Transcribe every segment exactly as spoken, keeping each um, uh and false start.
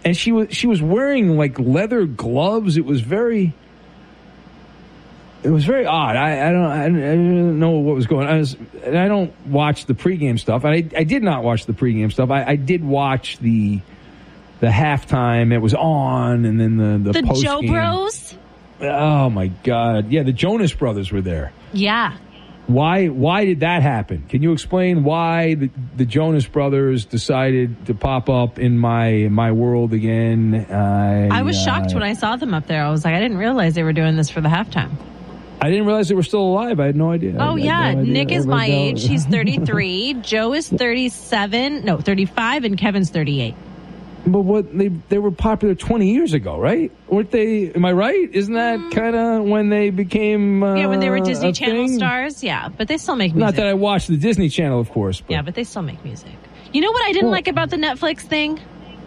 and she was she was wearing like leather gloves. It was very. It was very odd. I, I don't. I, I didn't know what was going on. I, was, and I don't watch the pregame stuff. I, I did not watch the pregame stuff. I, I did watch the the halftime. It was on, and then the the, the post Joe game. Bros. Oh my God! Yeah, the Jonas Brothers were there. Yeah. Why? Why did that happen? Can you explain why the, the Jonas Brothers decided to pop up in my in my world again? I, I was shocked uh, when I saw them up there. I was like, I didn't realize they were doing this for the halftime. I didn't realize they were still alive. I had no idea. Oh, I, yeah. I no idea. Nick is my Everybody age. knows. He's thirty-three. Joe is thirty-seven. No, thirty-five. And Kevin's thirty-eight. But what they they were popular twenty years ago, right? Weren't they? Am I right? Isn't that Mm. kind of when they became uh, Yeah, when they were Disney a Channel thing? stars. Yeah, but they still make music. Not that I watched the Disney Channel, of course. But Yeah, but they still make music. You know what I didn't Well- like about the Netflix thing?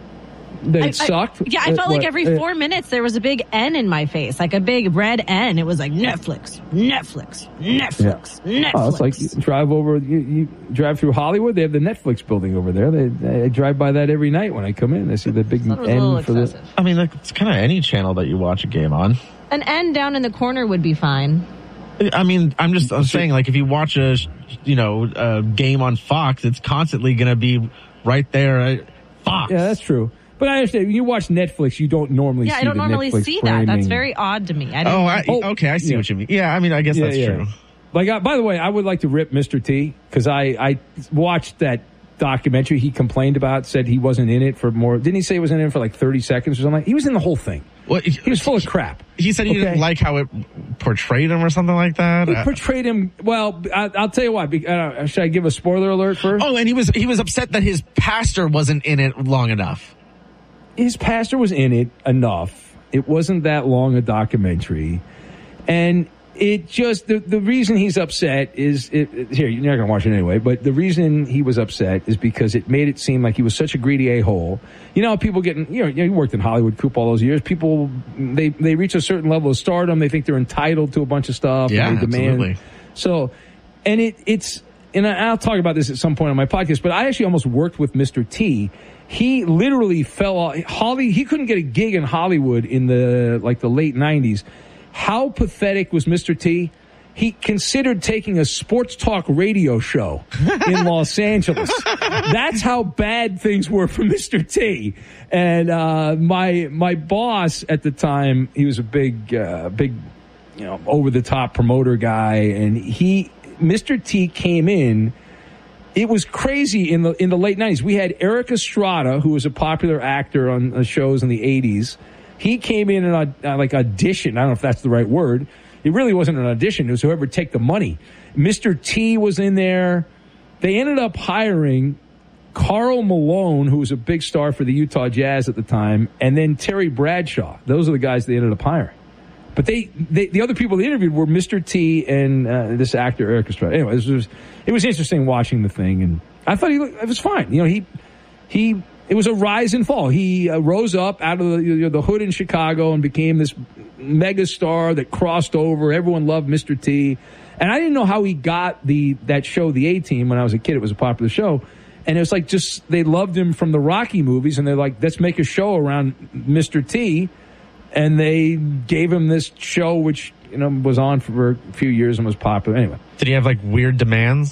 that I- it sucked. I, yeah, I Uh, felt like what? every Uh, four minutes there was a big N in my face, like a big red N. It was like Netflix, Netflix, Netflix, Netflix. Oh, it's like you drive over, you, you drive through Hollywood. They have the Netflix building over there. They, I drive by that every night when I come in. I see the big Thought it was a little N for the. excessive. I mean, like, it's kind of any channel that you watch a game on. An N down in the corner would be fine. I mean, I'm just I'm saying, like, if you watch a, you know, a game on Fox, it's constantly going to be right there at Fox. Yeah, that's true. But I understand. When you watch Netflix, you don't normally Yeah, see I don't the normally Netflix see that. That's framing. very odd to me. I didn't, Oh, I, Oh, okay, I see yeah. what you mean. Yeah, I mean, I guess Yeah, that's yeah. true. Like, uh, by the way, I would like to rip Mister T because I, I watched that documentary he complained about, said he wasn't in it for more. Didn't he say he was in it for like thirty seconds or something? He was in the whole thing. Well, he, He was full of crap. he said he Okay. didn't like how it portrayed him or something like that. It Uh, portrayed him, well, I, I'll tell you why. Be- Uh, should I give a spoiler alert first? oh, and he was he was upset that his pastor wasn't in it long enough. His pastor was in it enough. It wasn't that long a documentary. And it just, the, the reason he's upset is, it, it- here, you're not going to watch it anyway, but the reason he was upset is because it made it seem like he was such a greedy a-hole. You know, people getting, you know, you worked in Hollywood, Coop, all those years. People, they, they reach a certain level of stardom. They think they're entitled to a bunch of stuff. Yeah, and they demand. absolutely. So, and it, it's, and I- I'll talk about this at some point on my podcast, but I actually almost worked with Mister T. He literally fell off. Holly, he couldn't get a gig in Hollywood in the, like the late nineties. How pathetic was Mister T? He considered taking a sports talk radio show in Los Angeles. That's how bad things were for Mister T. And, uh, my, my boss at the time, he was a big, uh, big, you know, over the top promoter guy. And he, Mister T came in. It was crazy in the in the late nineties. We had Eric Estrada, who was a popular actor on uh, shows in the eighties. He came in and uh, like audition. I don't know if that's the right word. It really wasn't an audition. It was whoever would take the money. Mister T was in there. They ended up hiring Karl Malone, who was a big star for the Utah Jazz at the time, and then Terry Bradshaw. Those are the guys they ended up hiring. But they, they, the other people they interviewed were Mister T and uh, this actor Eric Estrada. Anyway, it was it was interesting watching the thing, and I thought he looked, it was fine. You know, he he it was a rise and fall. He uh, rose up out of the, you know, the hood in Chicago and became this mega star that crossed over. Everyone loved Mister T, and I didn't know how he got the that show, The A-Team. When I was a kid, it was a popular show, and it was like just they loved him from the Rocky movies, and they're like, let's make a show around Mister T. And they gave him this show, which, you know, was on for a few years and was popular. Anyway. Did he have like weird demands?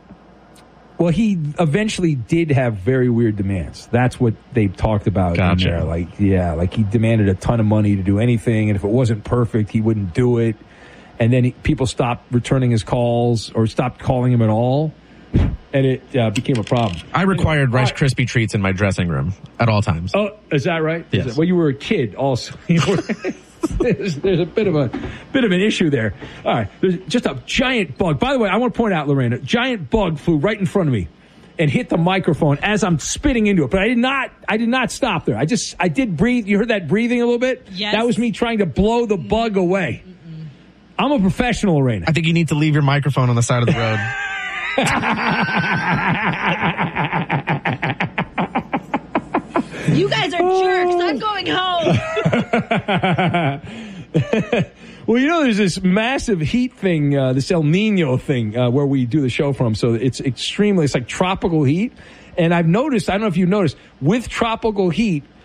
Well, he eventually did have very weird demands. That's what they talked about Gotcha. in there. Like, yeah, like he demanded a ton of money to do anything. And if it wasn't perfect, he wouldn't do it. And then he, people stopped returning his calls or stopped calling him at all. And it uh, became a problem. I required Rice Right. Krispie treats in my dressing room at all times. Oh, is that right? Yes. Is that, well, you were a kid also. You were, there's, there's a bit of a bit of an issue there. All right. There's just a giant bug. By the way, I want to point out, Lorena, a giant bug flew right in front of me and hit the microphone as I'm spitting into it. But I did not I did not stop there. I just I did breathe. You heard that breathing a little bit? Yes. That was me trying to blow the bug away. Mm-mm. I'm a professional, Lorena. I think you need to leave your microphone on the side of the road. You guys are jerks. I'm going home. Well, you know, there's this massive heat thing, uh, this El Nino thing, uh, where we do the show from. So it's extremely, it's like tropical heat. And I've noticed, I don't know if you've noticed, with tropical heat,